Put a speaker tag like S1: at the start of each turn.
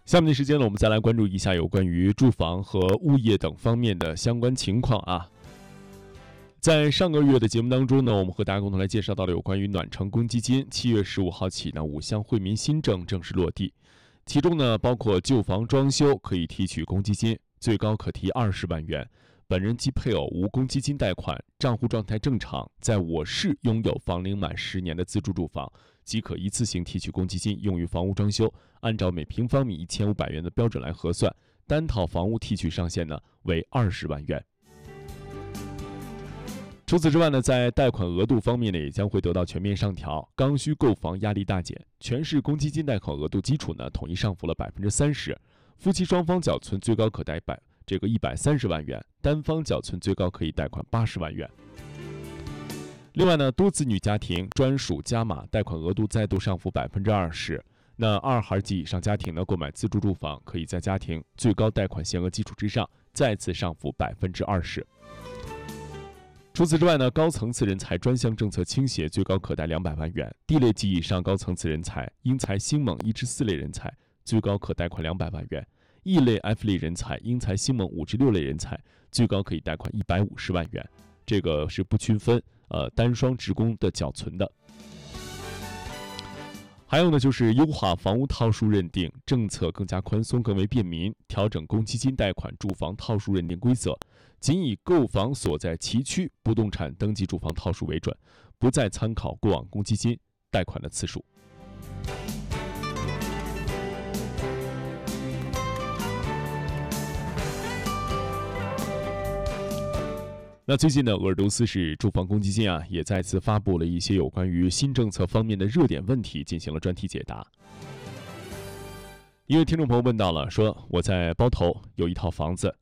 S1: 下面的时间呢，我们再来关注一下有关于住房和物业等方面的相关情况啊。在上个月的节目当中呢，我们和大家共同来介绍到了有关于暖城公积金7月15号起呢，5项惠民新政正式落地。其中呢，包括旧房装修可以提取公积金，最高可提20万元；本人及配偶无公积金贷款，账户状态正常，在我市拥有房龄满10年的自住住房，即可一次性提取公积金用于房屋装修，按照每平方米1500元的标准来核算，单套房屋提取上限呢为20万元。除此之外呢，在贷款额度方面呢，也将会得到全面上调，刚需购房压力大减，全市公积金贷款额度基础呢统一上浮了30%，夫妻双方缴存最高可贷130万元，单方缴存最高可以贷款80万元。另外呢，多子女家庭专属加码贷款额度再度上浮20%，那2孩及以上家庭呢，购买自住住房可以在家庭最高贷款限额基础之上再次上浮20%。除此之外呢，高层次人才专项政策倾斜，最高可贷200万元；D类及以上高层次人才、英才星猛1至4类人才，最高可贷款200万元；E类、F 类人才、英才星猛5至6类人才，最高可以贷款150万元。这个是不区分单双职工的缴存的。还有呢，就是优化房屋套数认定政策，更加宽松，更为便民，调整公积金贷款住房套数认定规则，仅以购房所在旗区不动产登记住房套数为准，不再参考过往公积金贷款的次数。那最近呢，鄂尔多斯市住房公积金也再次发布了一些有关于新政策方面的热点问题，进行了专题解答。一位听众朋友问到了，说我在包头有一套房子，